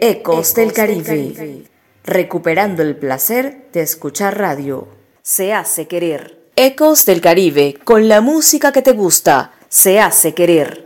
Ecos del Caribe, recuperando el placer de escuchar radio. Se hace querer. Ecos del Caribe, con la música que te gusta, se hace querer.